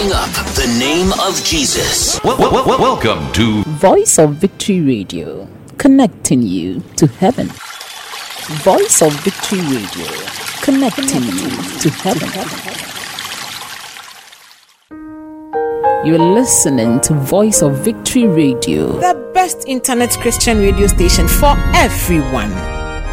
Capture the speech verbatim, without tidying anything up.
lifting up the name of Jesus. Well, well, well, welcome to Voice of Victory Radio, connecting you to heaven. Voice of Victory Radio, connecting you to heaven. You're listening to Voice of Victory Radio, the best internet Christian radio station for everyone.